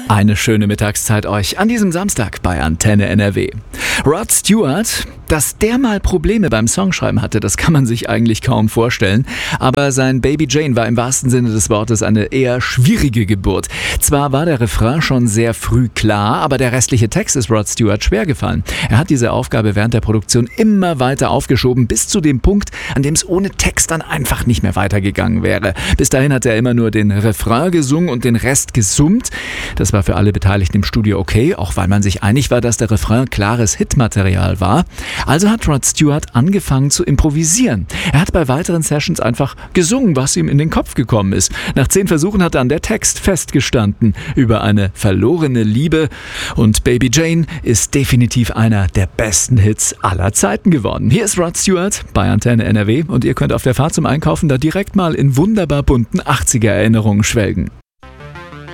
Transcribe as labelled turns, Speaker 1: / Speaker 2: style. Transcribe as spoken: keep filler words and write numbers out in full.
Speaker 1: Eine schöne Mittagszeit euch an diesem Samstag bei Antenne N R W. Rod Stewart, dass der mal Probleme beim Songschreiben hatte, das kann man sich eigentlich kaum vorstellen. Aber sein Baby Jane war im wahrsten Sinne des Wortes eine eher schwierige Geburt. Zwar war der Refrain schon sehr früh klar, aber der restliche Text ist Rod Stewart schwer gefallen. Er hat diese Aufgabe während der Produktion immer weiter aufgeschoben, bis zu dem Punkt, an dem es ohne Text dann einfach nicht mehr weitergegangen wäre. Bis dahin hat er immer nur den Refrain gesungen und den Rest gesummt. Das war für alle Beteiligten im Studio okay, auch weil man sich einig war, dass der Refrain klares Hitmaterial war. Also hat Rod Stewart angefangen zu improvisieren. Er hat bei weiteren Sessions einfach gesungen, was ihm in den Kopf gekommen ist. Nach zehn Versuchen hat dann der Text festgestanden über eine verlorene Liebe. Und Baby Jane ist definitiv einer der besten Hits aller Zeiten geworden. Hier ist Rod Stewart bei Antenne N R W und ihr könnt auf der Fahrt zum Einkaufen da direkt mal in wunderbar bunten achtziger-Erinnerungen schwelgen.